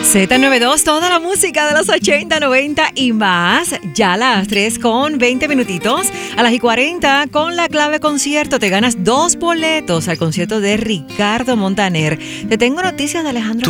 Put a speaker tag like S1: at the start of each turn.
S1: Z92, toda la música de los 80, 90 y más. Ya a las 3 con 20 minutitos. A las y 40 con la clave concierto te ganas 2 boletos al concierto de Ricardo Montaner. Te tengo noticias de Alejandro